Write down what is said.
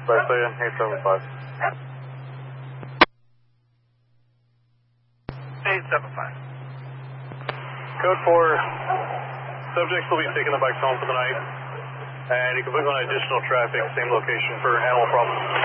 Visalia, 875. 875. Code 4, subjects will be taking the bikes home for the night, and you can put on additional traffic, same location for animal problems.